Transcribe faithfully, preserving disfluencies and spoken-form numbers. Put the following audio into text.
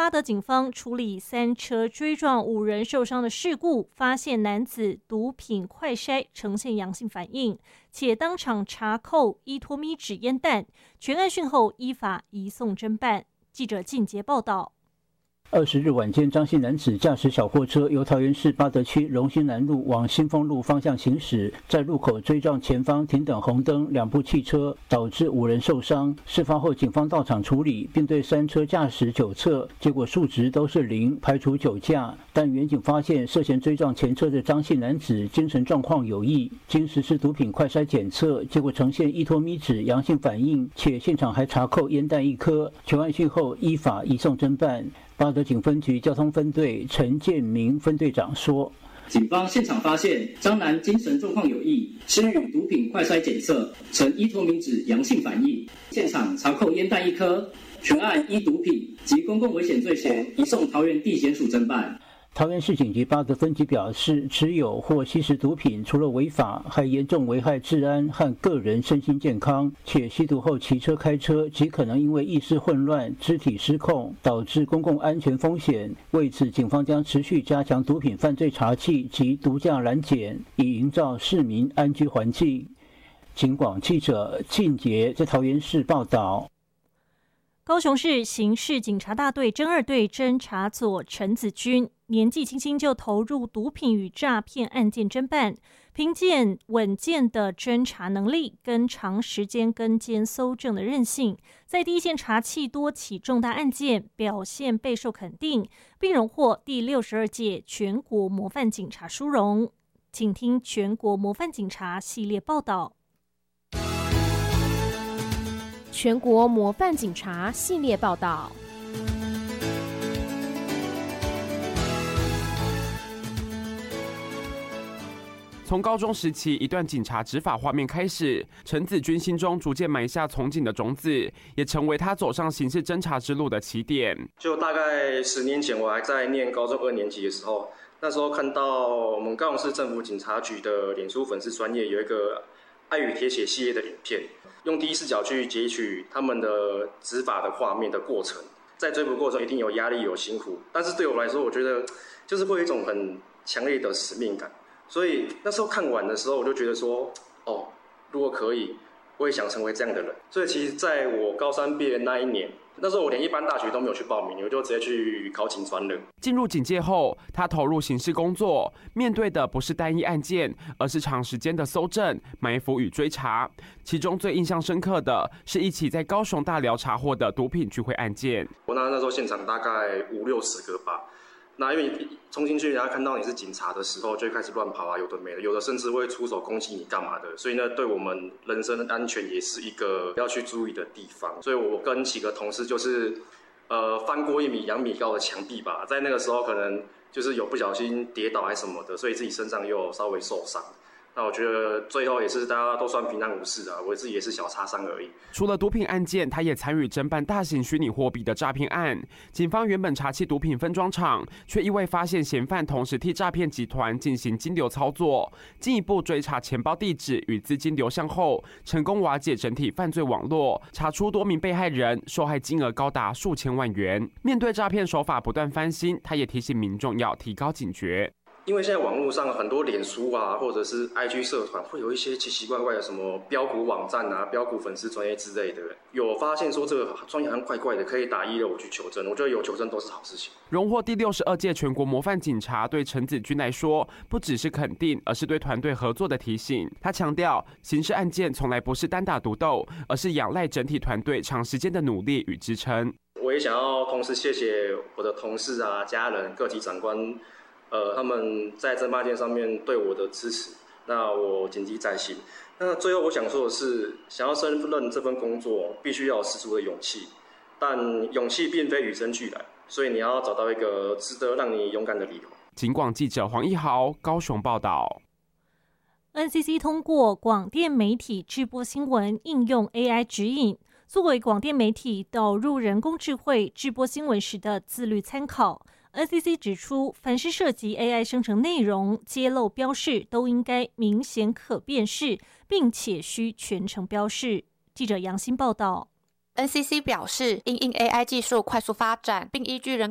八德警方处理三车追撞五人受伤的事故，发现男子毒品快筛呈现阳性反应，且当场查扣依托咪纸烟弹，全案讯后依法移送侦办。记者靳杰报道。 二十日晚间，张姓男子驾驶小货车由桃园市八德区荣兴南路往新丰路方向行驶，在路口追撞前方停等红灯两部汽车，导致五人受伤。事发后，警方到场处理，并对三车驾驶酒测，结果数值都是零，排除酒驾。但远警发现涉嫌追撞前车的张姓男子精神状况有异，经实施毒品快筛检测，结果呈现依托咪酯阳性反应，且现场还查扣烟弹一颗。全案讯后依法移送侦办。八德警分局交通分队陈建明分队长说：“ 警方现场发现张男精神状况有异，施予毒品快筛检测呈依托咪酯阳性反应，现场查扣烟弹一颗，全案依毒品及公共危险罪嫌移送桃园地检署侦办。” 桃园市警局八德分局表示，持有或吸食毒品除了违法，还严重危害治安和个人身心健康，且吸毒后骑车开车极可能因为意识混乱、肢体失控，导致公共安全风险。为此，警方将持续加强毒品犯罪查缉及毒驾拦检，以营造市民安居环境。警广记者靳杰在桃园市报道。 高雄市刑事警察大队侦二队侦查佐陈子君年纪轻轻就投入毒品与诈骗案件侦办，凭借稳健的侦查能力跟长时间跟监搜证的韧性，在第一线查缉多起重大案件，表现备受肯定，并荣获第六十二届全国模范警察殊荣。请听全国模范警察系列报道。 全国模范警察系列报道。 从高中时期一段警察执法画面开始，陈子君心中逐渐埋下从警的种子，也成为他走上刑事侦查之路的起点。 就大概十年前，我还在念高中二年级的时候，那时候看到我们高雄市政府警察局的脸书粉丝专页有一个爱与铁血系列的影片，用第一视角去截取他们的执法的画面的过程，在追捕过程一定有压力有辛苦，但是对我来说，我觉得就是会有一种很强烈的使命感。所以那时候看完的时候，我就觉得说，哦，如果可以，我也想成为这样的人。所以其实在我高三毕业那一年，那时候我连一般大学都没有去报名，我就直接去考警专了。 进入警界后，他投入刑事工作，面对的不是单一案件，而是长时间的搜证、埋伏与追查。其中最印象深刻的是一起在高雄大寮查获的毒品聚会案件。 我那那时候现场大概五六十个吧。那因为冲进去，人家看到你是警察的时候，就会开始乱跑啊，有的没的，有的甚至会出手攻击你干嘛的。所以呢，对我们人身的安全也是一个要去注意的地方。所以我跟几个同事就是，呃，翻过一米、两米高的墙壁吧，在那个时候可能就是有不小心跌倒还是什么的，所以自己身上又稍微受伤。那我觉得最后也是大家都算平安无事啊，我自己也是小擦伤而已。 除了毒品案件，他也参与侦办大型虚拟货币的诈骗案。警方原本查缉毒品分装厂，却意外发现嫌犯同时替诈骗集团进行金流操作，进一步追查钱包地址与资金流向后，成功瓦解整体犯罪网络，查出多名被害人，受害金额高达数千万元。面对诈骗手法不断翻新，他也提醒民众要提高警觉。 因为现在网络上很多脸书啊，或者是 I G 社团，会有一些奇奇怪怪的什么标股网站啊、标股粉丝专业之类的，有发现说这个专业好像怪怪的，可以打一六五去求证。我觉得有求证都是好事情。 荣获第六十二届全国模范警察，对陈子君来说，不只是肯定，而是对团队合作的提醒。他强调，刑事案件从来不是单打独斗，而是仰赖整体团队长时间的努力与支撑。 我也想要同时谢谢我的同事啊、家人、各级长官。呃，他们在侦办件上面对我的支持，那我谨记在心。那最后我想说的是，想要胜任这份工作，必须要有十足的勇气，但勇气并非与生俱来，所以你要找到一个值得让你勇敢的理由。 警广记者黄一豪高雄报道。 N C C 通过广电媒体直播新闻应用 A I 指引，作为广电媒体导入人工智慧直播新闻时的自律参考。N C C 指出，凡是涉及 A I 生成内容、揭露标示，都应该明显可辨识，并且需全程标示。记者杨欣报道。 N C C 表示，因应 A I 技术快速发展，并依据人